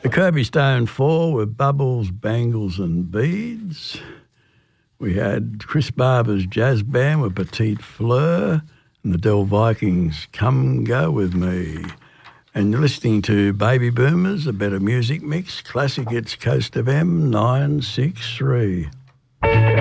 The Kirby Stone Four with Bubbles, Bangles and Beads. We had Chris Barber's jazz band with Petite Fleur and the Del Vikings, Come Go With Me. And you're listening to Baby Boomers, a better music mix, classic hits Coast FM 963.